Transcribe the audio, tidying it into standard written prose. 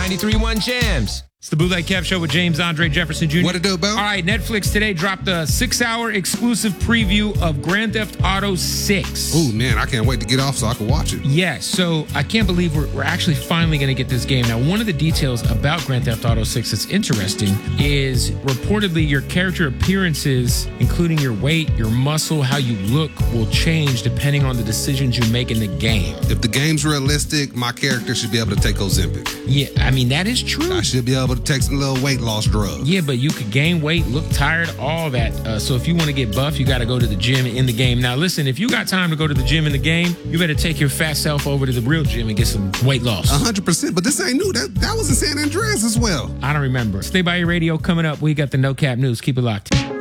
93.1 Jams. It's the Bootleg Kev Show with James Andre Jefferson Jr. What it do, Bo? All right, Netflix today dropped a 6-hour exclusive preview of Grand Theft Auto 6. Oh, man, I can't wait to get off so I can watch it. Yes, so I can't believe we're actually finally going to get this game. Now, one of the details about Grand Theft Auto 6 that's interesting is reportedly your character appearances, including your weight, your muscle, how you look, will change depending on the decisions you make in the game. If the game's realistic, my character should be able to take Ozempic. Yeah, I mean, that is true. I should be able to take some little weight loss drugs. Yeah, but you could gain weight, look tired, all that. So if you want to get buff, you got to go to the gym in the game. Now, listen, if you got time to go to the gym in the game, you better take your fat self over to the real gym and get some weight loss. 100%, but this ain't new. That was in San Andreas as well. I don't remember. Stay by your radio. Coming up, we got the No Cap News. Keep it locked.